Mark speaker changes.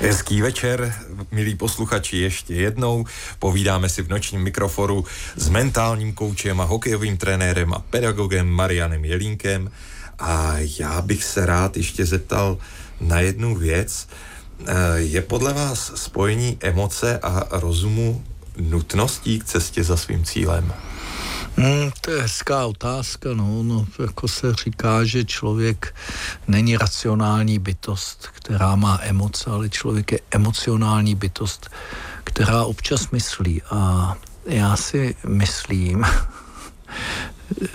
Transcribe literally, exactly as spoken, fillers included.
Speaker 1: Hezký večer, milí posluchači, ještě jednou. Povídáme si v nočním mikroforu s mentálním koučem a hokejovým trenérem a pedagogem Marianem Jelínkem. A já bych se rád ještě zeptal na jednu věc. Je podle vás spojení emoce a rozumu nutností k cestě za svým cílem?
Speaker 2: Hmm, to je hezká otázka, no, no, jako se říká, že člověk není racionální bytost, která má emoce, ale člověk je emocionální bytost, která občas myslí. A já si myslím,